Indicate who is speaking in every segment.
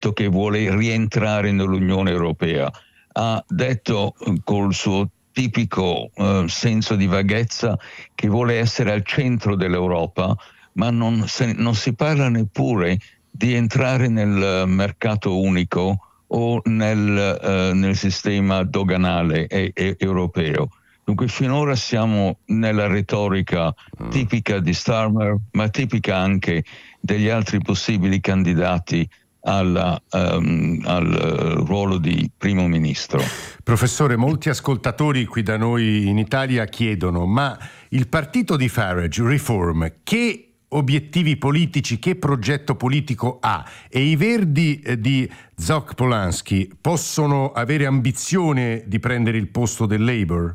Speaker 1: detto che vuole rientrare nell'Unione Europea, ha detto col suo tipico senso di vaghezza che vuole essere al centro dell'Europa, ma non si parla neppure di entrare nel mercato unico o nel sistema doganale europeo. Dunque finora siamo nella retorica tipica di Starmer, ma tipica anche degli altri possibili candidati al ruolo di primo ministro.
Speaker 2: Professore, molti ascoltatori qui da noi in Italia chiedono: ma il partito di Farage, Reform, che obiettivi politici, che progetto politico ha? E i Verdi di Zsoch Polanski possono avere ambizione di prendere il posto del Labour?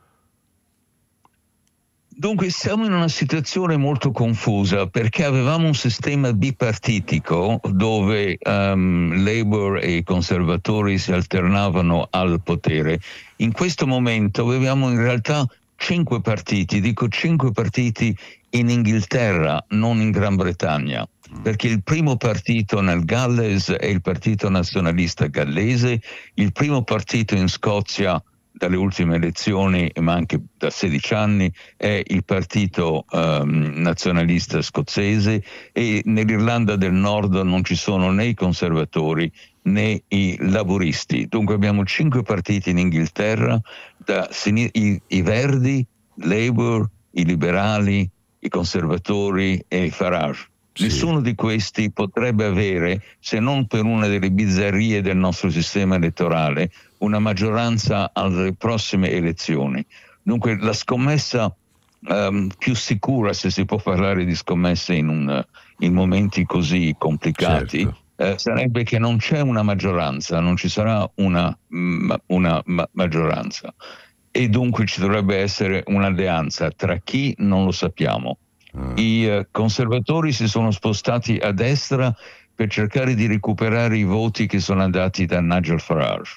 Speaker 1: Dunque siamo in una situazione molto confusa, perché avevamo un sistema bipartitico dove Labour e i conservatori si alternavano al potere. In questo momento abbiamo in realtà 5 partiti, dico 5 partiti in Inghilterra, non in Gran Bretagna, perché il primo partito nel Galles è il Partito Nazionalista Gallese, il primo partito in Scozia dalle ultime elezioni, ma anche da 16 anni, è il Partito Nazionalista Scozzese, e nell'Irlanda del Nord non ci sono né i conservatori né i laburisti. Dunque abbiamo 5 partiti in Inghilterra, i Verdi, Labour, i liberali, i conservatori e Farage. Sì. Nessuno di questi potrebbe avere, se non per una delle bizzarrie del nostro sistema elettorale, una maggioranza alle prossime elezioni. Dunque la scommessa più sicura, se si può parlare di scommesse in momenti così complicati, certo, sarebbe che non c'è una maggioranza, non ci sarà una maggioranza, e dunque ci dovrebbe essere un'alleanza tra chi non lo sappiamo. I conservatori si sono spostati a destra per cercare di recuperare i voti che sono andati da Nigel Farage.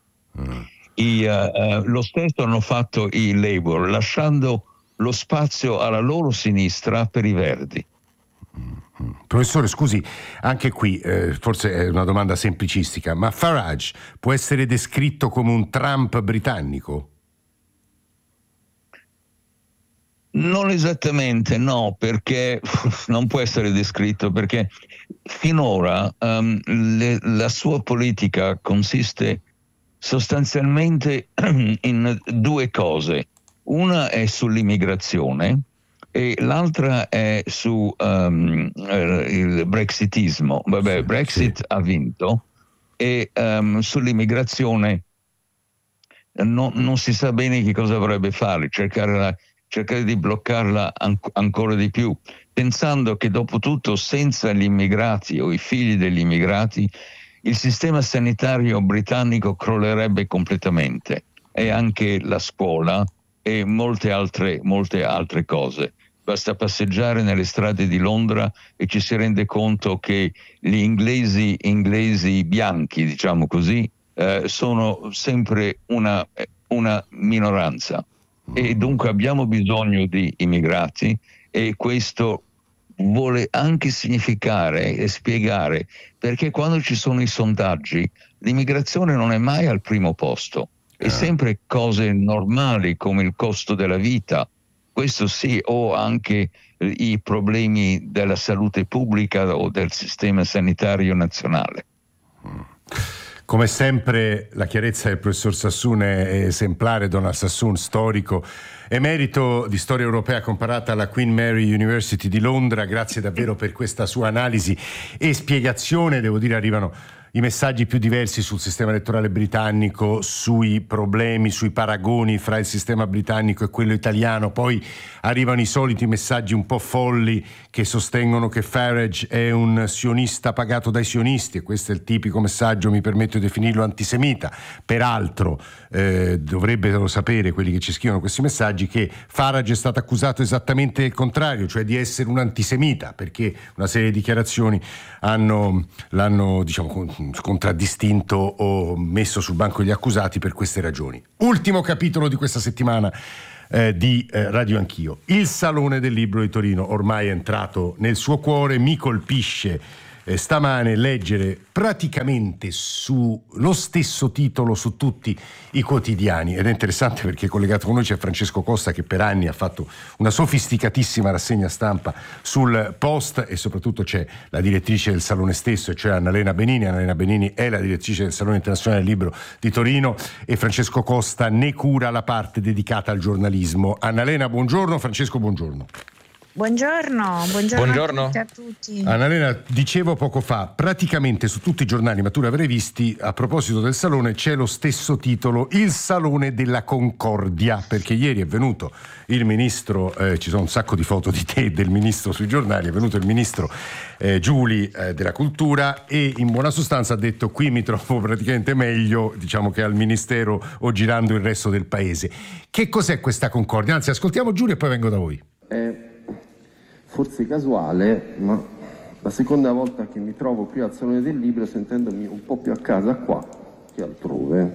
Speaker 1: Lo stesso hanno fatto i Labour, lasciando lo spazio alla loro sinistra per i Verdi.
Speaker 2: Professore, scusi, anche qui forse è una domanda semplicistica, ma Farage può essere descritto come un Trump britannico?
Speaker 1: Non esattamente, no, perché non può essere descritto, perché finora la sua politica consiste sostanzialmente in 2 cose. Una è sull'immigrazione e l'altra è su il brexitismo. Vabbè, sì, Brexit sì, ha vinto, e sull'immigrazione non si sa bene che cosa vorrebbe fare, cercare di bloccarla ancora di più, pensando che dopo tutto senza gli immigrati o i figli degli immigrati il sistema sanitario britannico crollerebbe completamente, e anche la scuola e molte altre cose. Basta passeggiare nelle strade di Londra e ci si rende conto che gli inglesi bianchi, diciamo così, sono sempre una minoranza. E dunque abbiamo bisogno di immigrati, e questo vuole anche significare e spiegare perché quando ci sono i sondaggi l'immigrazione non è mai al primo posto, è sempre cose normali come il costo della vita, questo sì, o anche i problemi della salute pubblica o del sistema sanitario nazionale.
Speaker 2: Come sempre la chiarezza del professor Sassoon è esemplare. Donald Sassoon, storico emerito di storia europea comparata alla Queen Mary University di Londra, grazie davvero per questa sua analisi e spiegazione. Devo dire, arrivano i messaggi più diversi sul sistema elettorale britannico, sui problemi, sui paragoni fra il sistema britannico e quello italiano. Poi arrivano i soliti messaggi un po' folli che sostengono che Farage è un sionista pagato dai sionisti, e questo è il tipico messaggio, mi permetto di definirlo, antisemita. Peraltro dovrebbero sapere quelli che ci scrivono questi messaggi che Farage è stato accusato esattamente il contrario, cioè di essere un antisemita, perché una serie di dichiarazioni l'hanno diciamo contraddistinto o messo sul banco degli accusati per queste ragioni. Ultimo capitolo di questa settimana di Radio Anch'io. Il Salone del Libro di Torino ormai è entrato nel suo cuore. Mi colpisce stamane leggere praticamente sullo stesso titolo su tutti i quotidiani, ed è interessante perché collegato con noi c'è Francesco Costa, che per anni ha fatto una sofisticatissima rassegna stampa sul Post, e soprattutto c'è la direttrice del Salone stesso, cioè Annalena Benini. Annalena Benini è la direttrice del Salone Internazionale del Libro di Torino e Francesco Costa ne cura la parte dedicata al giornalismo. Annalena, buongiorno. Francesco, buongiorno.
Speaker 3: Buongiorno. A tutti.
Speaker 2: Annalena, dicevo poco fa, praticamente su tutti i giornali, ma tu l'avrai visti, a proposito del Salone c'è lo stesso titolo, il Salone della Concordia, perché ieri è venuto il ministro, ci sono un sacco di foto di te e del ministro sui giornali, è venuto il ministro Giuli della Cultura, e in buona sostanza ha detto: qui mi trovo praticamente meglio, diciamo, che al ministero o girando il resto del paese. Che cos'è questa Concordia? Anzi, ascoltiamo Giuli e poi vengo da voi.
Speaker 4: Forse casuale, ma la seconda volta che mi trovo qui al Salone del Libro sentendomi un po' più a casa qua che altrove,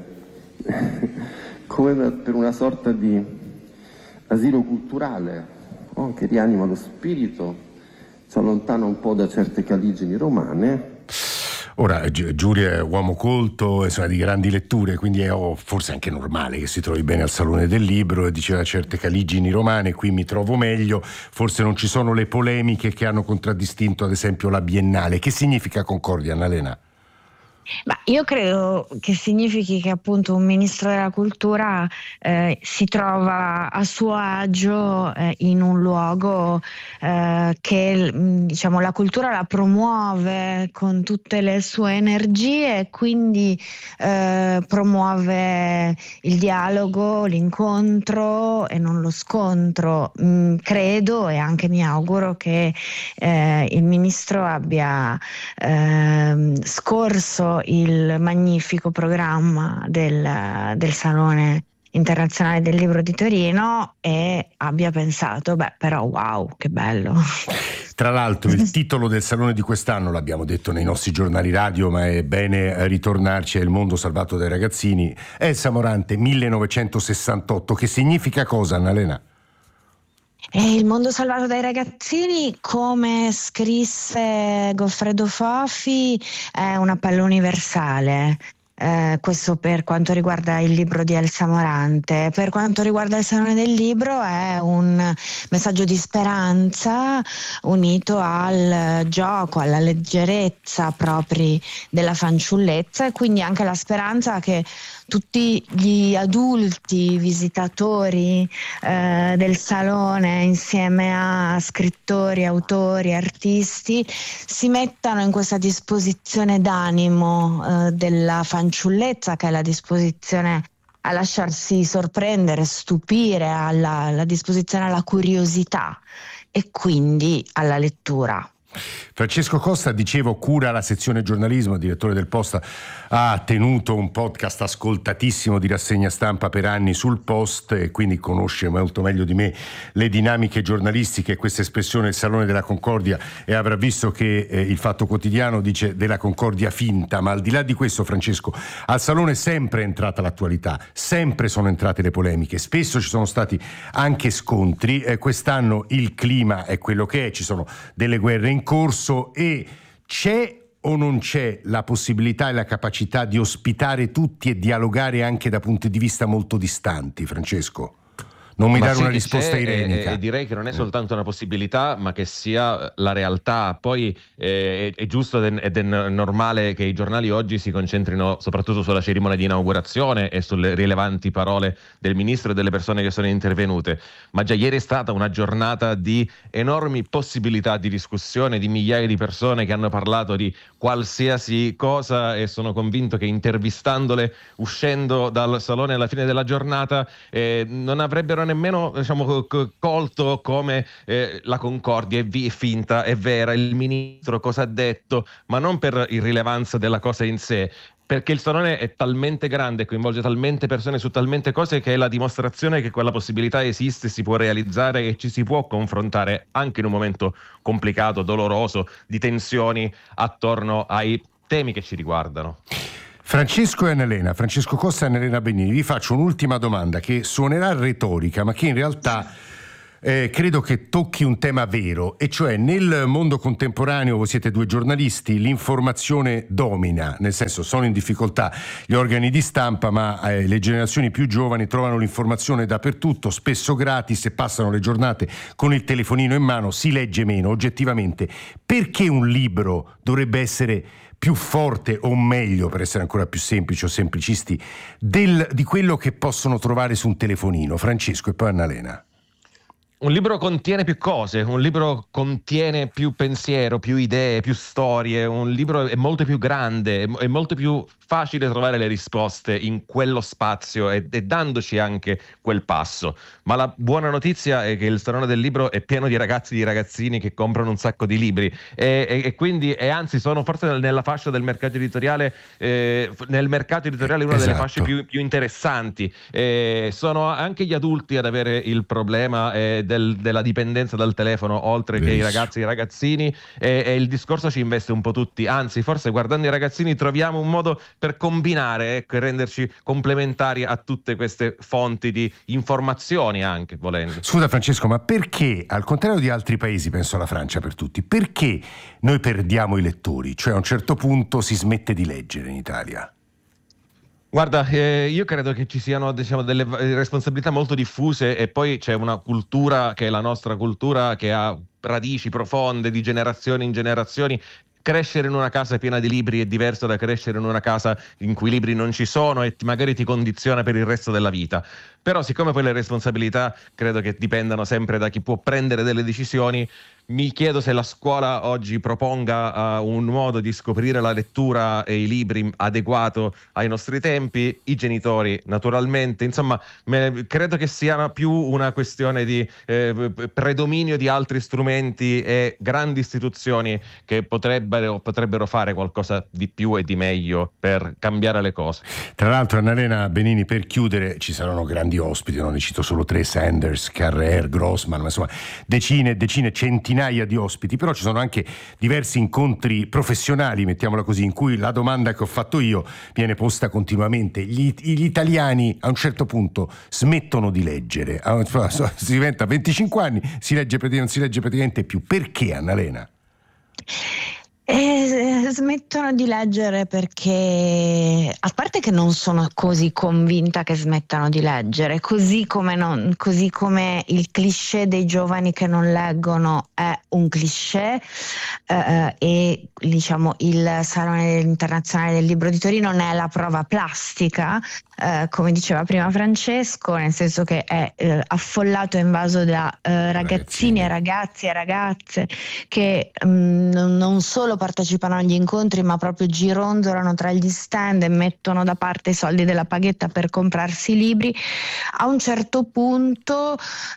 Speaker 4: come per una sorta di asilo culturale, che rianima lo spirito, ci allontana un po' da certe caligini romane.
Speaker 2: Ora, Giulio è uomo colto, insomma, di grandi letture, quindi è forse anche normale che si trovi bene al Salone del Libro, e diceva certe caligini romane, qui mi trovo meglio, forse non ci sono le polemiche che hanno contraddistinto ad esempio la Biennale. Che significa Concordia, Annalena?
Speaker 3: Ma io credo che significhi che appunto un ministro della cultura si trova a suo agio in un luogo che, diciamo, la cultura la promuove con tutte le sue energie, e quindi promuove il dialogo, l'incontro e non lo scontro. Credo, e anche mi auguro, che il ministro abbia scorso il magnifico programma del Salone Internazionale del Libro di Torino e abbia pensato: però wow, che bello.
Speaker 2: Tra l'altro il titolo del Salone di quest'anno, l'abbiamo detto nei nostri giornali radio, ma è bene ritornarci, è Il mondo salvato dai ragazzini. Elsa Morante, 1968. Che significa cosa, Annalena?
Speaker 3: Il mondo salvato dai ragazzini, come scrisse Goffredo Fofi, è un appello universale. Questo per quanto riguarda il libro di Elsa Morante. Per quanto riguarda il Salone del Libro è un messaggio di speranza unito al gioco, alla leggerezza propri della fanciullezza, e quindi anche la speranza che tutti gli adulti visitatori del Salone, insieme a scrittori, autori, artisti, si mettano in questa disposizione d'animo della fanciullezza, che è la disposizione a lasciarsi sorprendere, stupire, alla disposizione alla curiosità e quindi alla lettura.
Speaker 2: Francesco Costa, dicevo, cura la sezione giornalismo, direttore del Post, ha tenuto un podcast ascoltatissimo di rassegna stampa per anni sul Post, e quindi conosce molto meglio di me le dinamiche giornalistiche, questa espressione il Salone della Concordia, e avrà visto che il Fatto Quotidiano dice della Concordia finta. Ma al di là di questo, Francesco, al Salone è sempre entrata l'attualità, sempre sono entrate le polemiche, spesso ci sono stati anche scontri, quest'anno il clima è quello che è, ci sono delle guerre in corso, e c'è o non c'è la possibilità e la capacità di ospitare tutti e dialogare anche da punti di vista molto distanti, Francesco? Non mi dare una risposta irenica.
Speaker 5: Direi che non è soltanto una possibilità, ma che sia la realtà. Poi è giusto ed è normale che i giornali oggi si concentrino soprattutto sulla cerimonia di inaugurazione e sulle rilevanti parole del ministro e delle persone che sono intervenute, ma già ieri è stata una giornata di enormi possibilità di discussione, di migliaia di persone che hanno parlato di qualsiasi cosa, e sono convinto che intervistandole, uscendo dal Salone alla fine della giornata, non avrebbero nemmeno, diciamo, colto come la Concordia è finta, è vera, il ministro cosa ha detto, ma non per irrilevanza della cosa in sé, perché il Salone è talmente grande, coinvolge talmente persone su talmente cose, che è la dimostrazione che quella possibilità esiste, si può realizzare e ci si può confrontare anche in un momento complicato, doloroso, di tensioni attorno ai temi che ci riguardano.
Speaker 2: Francesco e Annalena, Francesco Costa e Annalena Benini, vi faccio un'ultima domanda che suonerà retorica, ma che in realtà credo che tocchi un tema vero, e cioè nel mondo contemporaneo, voi siete 2 giornalisti, l'informazione domina, nel senso sono in difficoltà gli organi di stampa, ma le generazioni più giovani trovano l'informazione dappertutto, spesso gratis, e passano le giornate con il telefonino in mano, si legge meno. Oggettivamente, perché un libro dovrebbe essere più forte o meglio, per essere ancora più semplici o semplicisti, di quello che possono trovare su un telefonino? Francesco, e poi Annalena.
Speaker 5: Un libro contiene più cose, un libro contiene più pensiero, più idee, più storie, un libro è molto più grande, è molto più facile trovare le risposte in quello spazio e dandoci anche quel passo. Ma la buona notizia è che il Salone del Libro è pieno di ragazzi e di ragazzini che comprano un sacco di libri e quindi, e anzi sono forse nella fascia del mercato editoriale, nel mercato editoriale una delle fasce più interessanti. Sono anche gli adulti ad avere il problema della dipendenza dal telefono, oltre che i ragazzi e i ragazzini, e il discorso ci investe un po' tutti, anzi forse guardando i ragazzini troviamo un modo per combinare, ecco, e renderci complementari a tutte queste fonti di informazioni, anche volendo.
Speaker 2: Scusa Francesco, ma perché, al contrario di altri paesi, penso alla Francia per tutti, perché noi perdiamo i lettori? Cioè a un certo punto si smette di leggere in Italia?
Speaker 5: Guarda, io credo che ci siano, diciamo, delle responsabilità molto diffuse, e poi c'è una cultura che è la nostra cultura, che ha radici profonde di generazioni in generazioni. Crescere in una casa piena di libri è diverso da crescere in una casa in cui i libri non ci sono e magari ti condiziona per il resto della vita. Però siccome poi le responsabilità credo che dipendano sempre da chi può prendere delle decisioni, mi chiedo se la scuola oggi proponga un modo di scoprire la lettura e i libri adeguato ai nostri tempi, i genitori naturalmente, insomma credo che sia più una questione di predominio di altri strumenti e grandi istituzioni che potrebbero fare qualcosa di più e di meglio per cambiare le cose.
Speaker 2: Tra l'altro, Annalena Benini, per chiudere, ci saranno grandi ospiti, non ne cito solo 3, Sanders, Carrer, Grossman, ma insomma decine e decine, centinaia di ospiti, però ci sono anche diversi incontri professionali, mettiamola così, in cui la domanda che ho fatto io viene posta continuamente: gli italiani a un certo punto smettono di leggere, si diventa 25 anni, non si legge praticamente più. Perché, Annalena?
Speaker 3: Smettono di leggere perché, a parte che non sono così convinta che smettano di leggere, così come il cliché dei giovani che non leggono è un cliché, e diciamo il Salone internazionale del libro di Torino ne è la prova plastica, come diceva prima Francesco, nel senso che è affollato e invaso da ragazzini e ragazzi e ragazze che non solo partecipano agli incontri, ma proprio gironzolano tra gli stand e mettono da parte i soldi della paghetta per comprarsi i libri. A un certo punto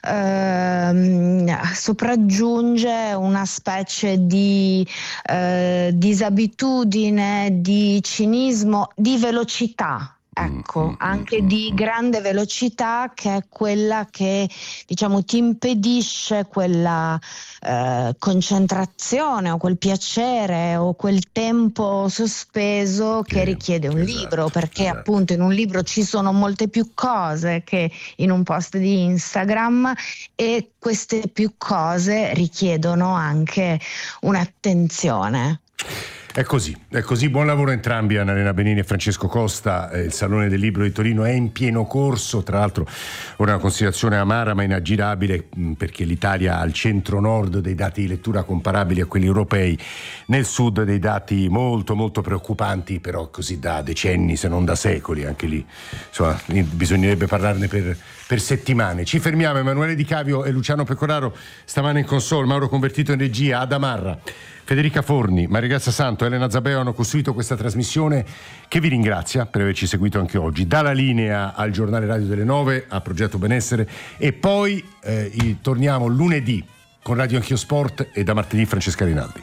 Speaker 3: sopraggiunge una specie di disabitudine, di cinismo, di velocità. Ecco, anche di grande velocità, che è quella che, diciamo, ti impedisce quella concentrazione o quel piacere o quel tempo sospeso che richiede un libro, perché appunto in un libro ci sono molte più cose che in un post di Instagram, e queste più cose richiedono anche un'attenzione.
Speaker 2: È così, buon lavoro a entrambi, Annalena Benini e Francesco Costa. Il Salone del Libro di Torino è in pieno corso, tra l'altro ora una considerazione amara ma inaggirabile, perché l'Italia ha al centro-nord dei dati di lettura comparabili a quelli europei, nel sud dei dati molto molto preoccupanti, però così da decenni se non da secoli, anche lì insomma bisognerebbe parlarne per settimane. Ci fermiamo. Emanuele Di Cavio e Luciano Pecoraro stamane in console, Mauro Convertito in regia, Ada Marra, Federica Forni, Maria Grazia Santo, Elena Zabeo hanno costruito questa trasmissione, che vi ringrazia per averci seguito anche oggi. Dalla linea al giornale radio delle 9, a Progetto Benessere, e poi torniamo lunedì con Radio Anch'io Sport, e da martedì Francesca Rinaldi.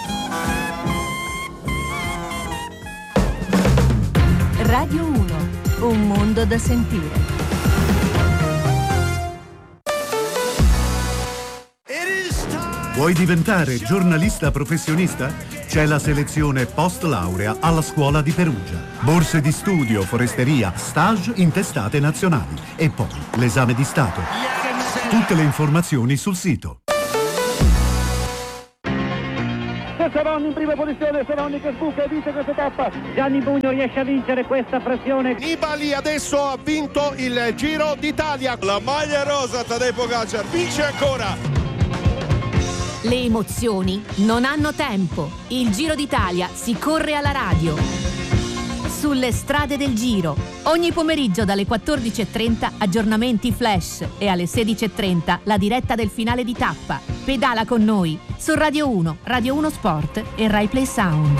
Speaker 6: Radio 1, un mondo da sentire.
Speaker 7: Vuoi diventare giornalista professionista? C'è la selezione post laurea alla Scuola di Perugia. Borse di studio, foresteria, stage in testate nazionali e poi l'esame di Stato. Tutte le informazioni sul sito.
Speaker 8: Savonni in prima posizione, Savonni che sbuca e vince questa tappa. Gianni Bugno riesce a vincere questa pressione.
Speaker 9: Nibali adesso ha vinto il Giro d'Italia.
Speaker 10: La maglia rosa, Tadej Pogačar vince ancora.
Speaker 6: Le emozioni non hanno tempo. Il Giro d'Italia si corre alla radio. Sulle strade del Giro. Ogni pomeriggio dalle 14:30 aggiornamenti flash e alle 16:30 la diretta del finale di tappa. Pedala con noi su Radio 1, Radio 1 Sport e Rai Play Sound.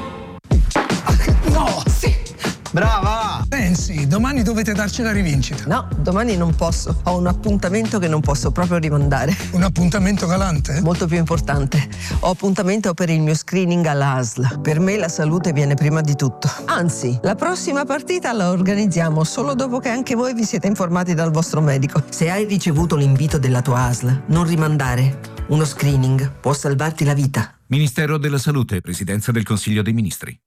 Speaker 11: No, sì! Brava! Pensi, domani dovete darci la rivincita.
Speaker 12: No, domani non posso. Ho un appuntamento che non posso proprio rimandare.
Speaker 11: Un appuntamento galante?
Speaker 12: Molto più importante. Ho appuntamento per il mio screening all'ASL. Per me la salute viene prima di tutto. Anzi, la prossima partita la organizziamo solo dopo che anche voi vi siete informati dal vostro medico. Se hai ricevuto l'invito della tua ASL, non rimandare. Uno screening può salvarti la vita.
Speaker 13: Ministero della Salute, Presidenza del Consiglio dei Ministri.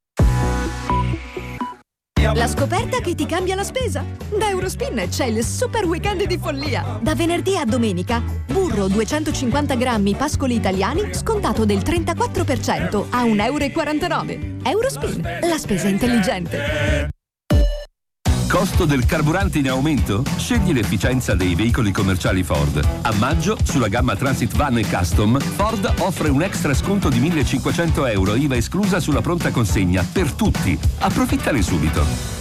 Speaker 14: La scoperta che ti cambia la spesa. Da Eurospin c'è il super weekend di follia. Da venerdì a domenica. Burro 250 grammi pascoli italiani scontato del 34% a €1,49. Eurospin, la spesa intelligente.
Speaker 15: Costo del carburante in aumento? Scegli l'efficienza dei veicoli commerciali Ford. A maggio, sulla gamma Transit Van e Custom, Ford offre un extra sconto di €1.500, IVA esclusa sulla pronta consegna, per tutti. Approfittane subito.